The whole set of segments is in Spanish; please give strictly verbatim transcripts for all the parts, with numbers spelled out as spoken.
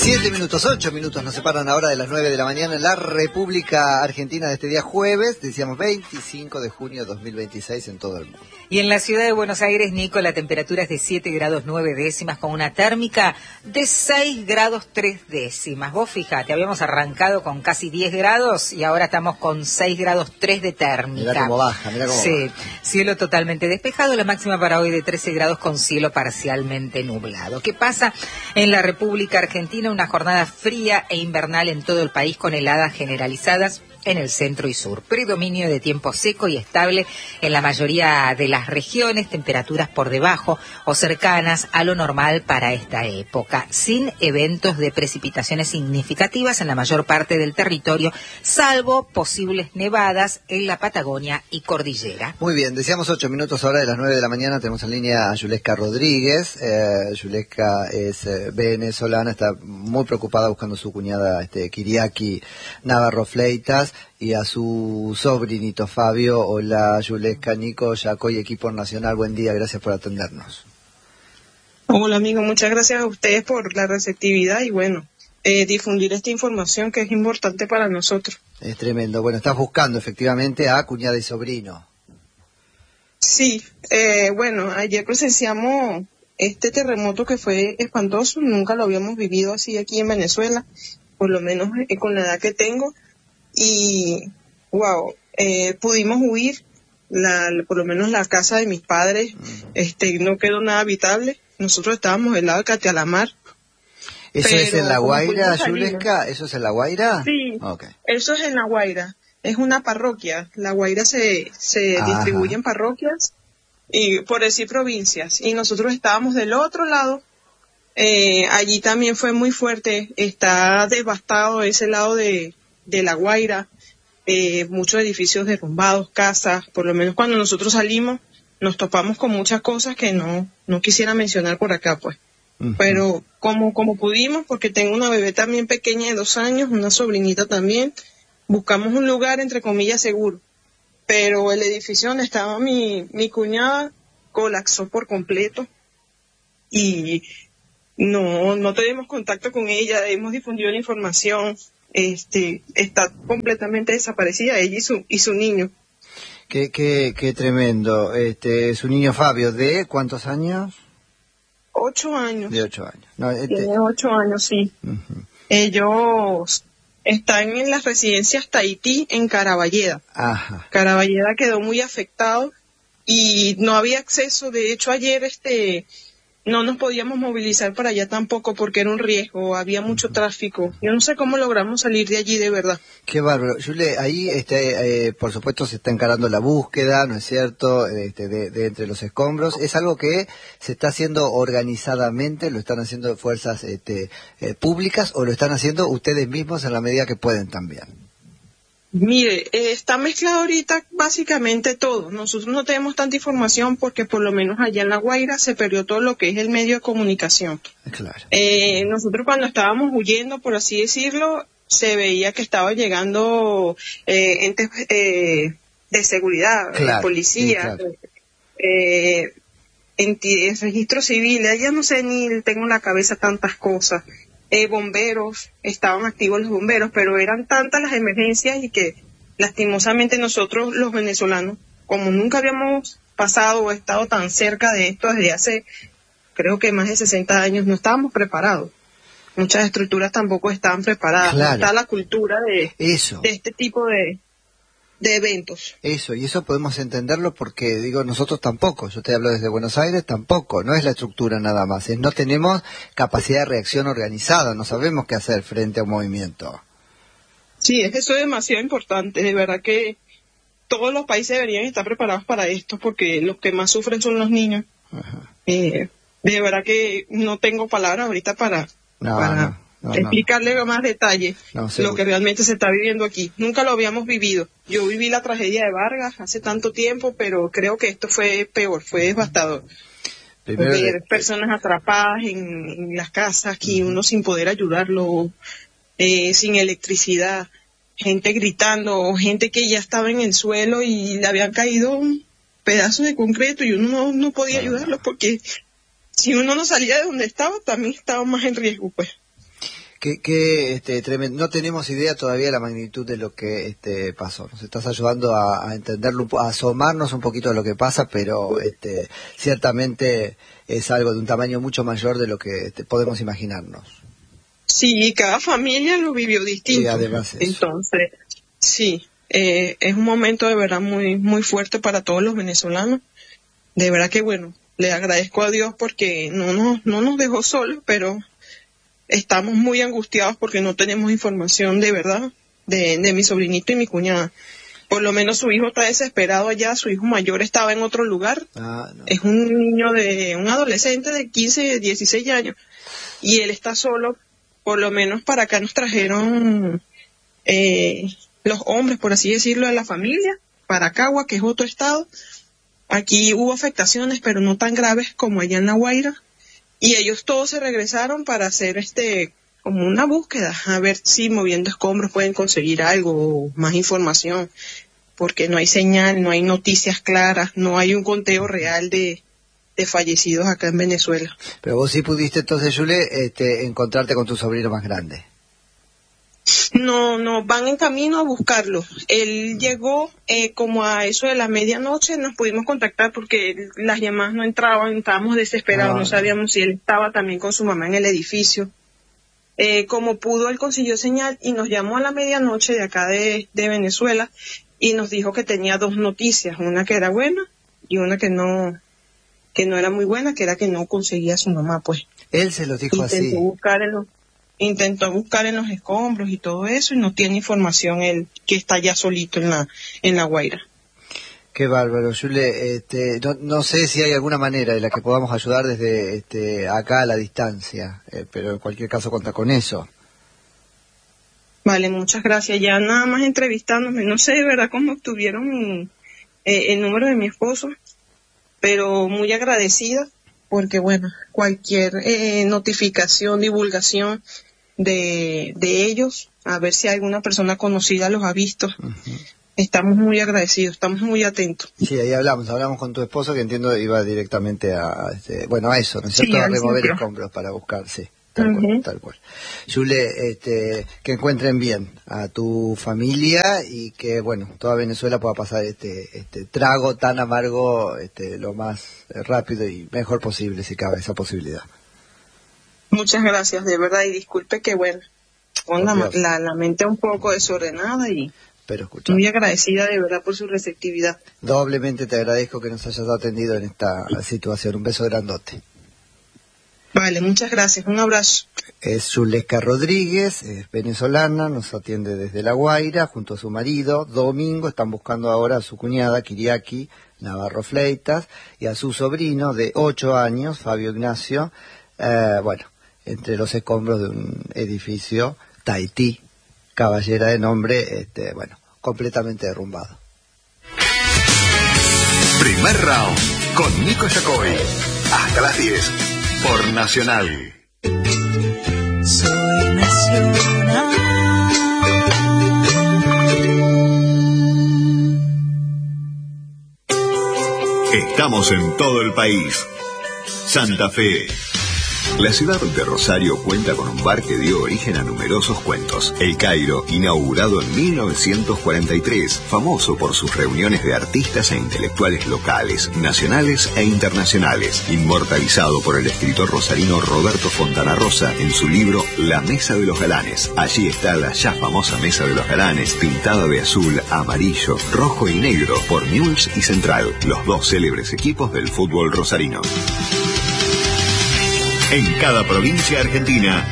Siete minutos, ocho minutos nos separan ahora de las nueve de la mañana en la República Argentina de este día jueves, decíamos veinticinco de junio de dos mil veintiséis en todo el mundo. Y en la ciudad de Buenos Aires, Nico, la temperatura es de siete grados nueve décimas con una térmica de seis grados tres décimas. Vos fijate, habíamos arrancado con casi diez grados y ahora estamos con seis grados tres de térmica. Mirá cómo baja, mirá cómo sí, baja. Cielo totalmente despejado, la máxima para hoy de trece grados con cielo parcialmente nublado. ¿Qué pasa en la República Argentina? Una jornada fría e invernal en todo el país con heladas generalizadas en el centro y sur. Predominio de tiempo seco y estable en la mayoría de las regiones, temperaturas por debajo o cercanas a lo normal para esta época, sin eventos de precipitaciones significativas en la mayor parte del territorio, salvo posibles nevadas en la Patagonia y Cordillera. Muy bien, decíamos ocho minutos ahora de las nueve de la mañana, tenemos en línea a Yulesca Rodríguez. Eh, Yulesca es eh, venezolana, está muy preocupada buscando a su cuñada este, Kiriaki Navarro Fleitas y a su sobrinito Fabio. Hola Yulesca, Nico, Yacoy, equipo nacional, buen día, gracias por atendernos. Hola amigo, muchas gracias a ustedes por la receptividad y bueno, eh, difundir esta información que es importante para nosotros. Es tremendo, bueno, estás buscando efectivamente a cuñada y sobrino. Sí, eh, bueno, ayer presenciamos este terremoto que fue espantoso, nunca lo habíamos vivido así aquí en Venezuela, por lo menos eh, con la edad que tengo. Y, wow, eh, pudimos huir, la, por lo menos la casa de mis padres, uh-huh. este, no quedó nada habitable. Nosotros estábamos del lado de Catialamar. ¿Eso pero, es en La Guaira, Yulesca? ¿Eso es en La Guaira? Sí, okay. Eso es en La Guaira. Es una parroquia. La Guaira se, se distribuye en parroquias, y por decir provincias. Y nosotros estábamos del otro lado. Eh, allí también fue muy fuerte. Está devastado ese lado de... de La Guaira, eh, muchos edificios derrumbados, casas, por lo menos cuando nosotros salimos nos topamos con muchas cosas que no no quisiera mencionar por acá, pues. Uh-huh. Pero como como pudimos, porque tengo una bebé también pequeña de dos años, una sobrinita también, buscamos un lugar entre comillas seguro, pero el edificio donde estaba mi, mi cuñada colapsó por completo y no, no tenemos contacto con ella, hemos difundido la información. Este, está completamente desaparecida, ella y su, y su niño. Qué, qué, qué tremendo. Este, su niño Fabio, ¿de cuántos años? Ocho años. De ocho años. No, este... Tiene ocho años, sí. Uh-huh. Ellos están en las residencias Tahití en Caraballeda. Ajá. Caraballeda quedó muy afectado y no había acceso. De hecho, ayer este... no nos podíamos movilizar para allá tampoco porque era un riesgo, había mucho tráfico. Yo no sé cómo logramos salir de allí de verdad. Qué bárbaro. Yule, ahí este, eh, por supuesto se está encarando la búsqueda, ¿no es cierto?, este, de, de entre los escombros. ¿Es algo que se está haciendo organizadamente? ¿Lo están haciendo fuerzas este, eh, públicas o lo están haciendo ustedes mismos en la medida que pueden también? Mire, eh, está mezclado ahorita básicamente todo. Nosotros no tenemos tanta información porque por lo menos allá en La Guaira se perdió todo lo que es el medio de comunicación. Claro. Eh, nosotros cuando estábamos huyendo, por así decirlo, se veía que estaban llegando eh, entes eh, de seguridad, claro, eh, policía, sí, claro. eh, enti- registro civil. Ya no sé ni tengo en la cabeza tantas cosas. Eh, bomberos, estaban activos los bomberos, pero eran tantas las emergencias y que lastimosamente nosotros los venezolanos, como nunca habíamos pasado o estado tan cerca de esto desde hace, creo que más de sesenta años, no estábamos preparados. Muchas estructuras tampoco estaban preparadas, claro. No está la cultura de, Eso. de este tipo de, de eventos. Eso, y eso podemos entenderlo porque, digo, nosotros tampoco, yo te hablo desde Buenos Aires, tampoco, no es la estructura nada más, es no tenemos capacidad de reacción organizada, no sabemos qué hacer frente a un movimiento. Sí, es eso es demasiado importante, de verdad que todos los países deberían estar preparados para esto porque los que más sufren son los niños. Eh, de verdad que no tengo palabras ahorita para, no, para no, no, explicarle con más detalle no, lo que realmente se está viviendo aquí. Nunca lo habíamos vivido. Yo viví la tragedia de Vargas hace tanto tiempo, pero creo que esto fue peor, fue devastador. Primero ver de... personas atrapadas en, en las casas, aquí uh-huh. uno sin poder ayudarlo, eh, sin electricidad, gente gritando, gente que ya estaba en el suelo y le habían caído un pedazo de concreto y uno no, no podía uh-huh. ayudarlos porque si uno no salía de donde estaba, también estaba más en riesgo, pues. Que, que este, tremendo. No tenemos idea todavía de la magnitud de lo que este, pasó. Nos estás ayudando a, a entenderlo, a asomarnos un poquito de lo que pasa, pero este, ciertamente es algo de un tamaño mucho mayor de lo que este, podemos imaginarnos. Sí, cada familia lo vivió distinto. Y además eso. Entonces, sí, eh, es un momento de verdad muy, muy fuerte para todos los venezolanos. De verdad que bueno, le agradezco a Dios porque no nos, no nos dejó solos, pero estamos muy angustiados porque no tenemos información de verdad de, de mi sobrinito y mi cuñada. Por lo menos su hijo está desesperado allá, su hijo mayor estaba en otro lugar. Ah, no. Es un niño de, un adolescente de quince, dieciséis años y él está solo. Por lo menos para acá nos trajeron eh, los hombres, por así decirlo, de la familia, para Cagua, que es otro estado. Aquí hubo afectaciones, pero no tan graves como allá en La Guaira. Y ellos todos se regresaron para hacer este como una búsqueda, a ver si moviendo escombros pueden conseguir algo, más información, porque no hay señal, no hay noticias claras, no hay un conteo real de, de fallecidos acá en Venezuela. Pero vos sí pudiste entonces, Yule, este, encontrarte con tu sobrino más grande. No, no, van en camino a buscarlo. Él llegó eh, como a eso de la medianoche, nos pudimos contactar porque las llamadas no entraban, estábamos desesperados, ah, no sabíamos si él estaba también con su mamá en el edificio. Eh, como pudo, él consiguió señal y nos llamó a la medianoche de acá de, de Venezuela y nos dijo que tenía dos noticias, una que era buena y una que no, que no era muy buena, que era que no conseguía a su mamá, pues. Él se los dijo Intentó así. Buscar en los Intentó buscar en los escombros y todo eso y no tiene información él que está ya solito en la en la Guaira. Qué bárbaro, Yule. Este, no, no sé si hay alguna manera de la que podamos ayudar desde este, acá a la distancia, eh, pero en cualquier caso cuenta con eso. Vale, muchas gracias. Ya nada más entrevistándome, no sé de verdad cómo obtuvieron mi, eh, el número de mi esposo, pero muy agradecida. Porque, bueno, cualquier eh, notificación, divulgación de, de ellos, a ver si alguna persona conocida los ha visto. Uh-huh. Estamos muy agradecidos, estamos muy atentos. Sí, ahí hablamos, hablamos con tu esposo, que entiendo iba directamente a, a este, bueno, a eso, ¿no es cierto? Sí, a remover centro. escombros para buscar, sí. Tal uh-huh. cual, tal cual. Yule, este, que encuentren bien a tu familia y que, bueno, toda Venezuela pueda pasar este, este trago tan amargo, este, lo más rápido y mejor posible, si cabe esa posibilidad. Muchas gracias, de verdad, y disculpe que, bueno, con la, la, la mente un poco desordenada y pero escucha, muy agradecida de verdad por su receptividad. Doblemente te agradezco que nos hayas atendido en esta situación. Un beso grandote. Vale, muchas gracias. Un abrazo. Es Yulesca Rodríguez, es venezolana, nos atiende desde La Guaira, junto a su marido, Domingo. Están buscando ahora a su cuñada, Kiriaki Navarro Fleitas, y a su sobrino de ocho años, Fabio Ignacio, eh, bueno, entre los escombros de un edificio, Tahití, caballera de nombre, este, bueno, completamente derrumbado. Primer round, con Nico Yacoy. Hasta las diez. Por Nacional. Soy Nacional. Estamos en todo el país. Santa Fe. La ciudad de Rosario cuenta con un bar que dio origen a numerosos cuentos. El Cairo, inaugurado en mil novecientos cuarenta y tres, famoso por sus reuniones de artistas e intelectuales locales, nacionales e internacionales, inmortalizado por el escritor rosarino Roberto Fontana Rosa en su libro La Mesa de los Galanes. Allí está la ya famosa Mesa de los Galanes, pintada de azul, amarillo, rojo y negro por Newell's y Central, los dos célebres equipos del fútbol rosarino. En cada provincia argentina.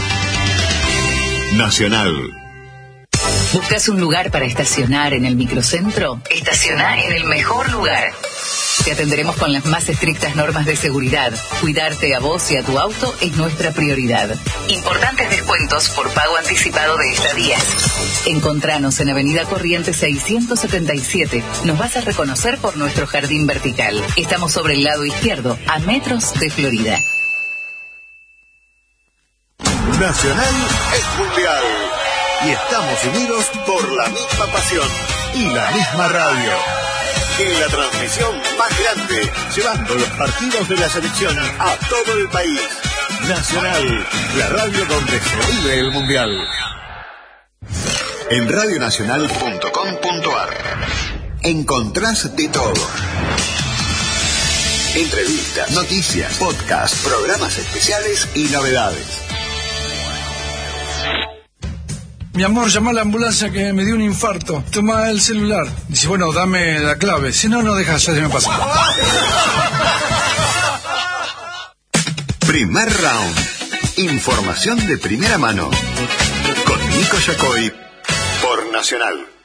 Nacional. ¿Buscas un lugar para estacionar en el microcentro? Estaciona en el mejor lugar. Te atenderemos con las más estrictas normas de seguridad. Cuidarte a vos y a tu auto es nuestra prioridad. Importantes descuentos por pago anticipado de estadías. Encontranos en Avenida Corrientes seiscientos setenta y siete. Nos vas a reconocer por nuestro jardín vertical. Estamos sobre el lado izquierdo, a metros de Florida. Nacional es mundial y estamos unidos por la misma pasión y la misma radio. En la transmisión más grande, llevando los partidos de la selección a todo el país. Nacional, la radio donde se vive el mundial. En radionacional punto com punto ar encontrás de todo. Entrevistas, noticias, podcasts, programas especiales y novedades. Mi amor, llama a la ambulancia que me dio un infarto. Toma el celular. Dice, bueno, dame la clave. Si no, no dejas, ya se me pasa. Primer round. Información de primera mano. Con Nico Yacoy por Nacional.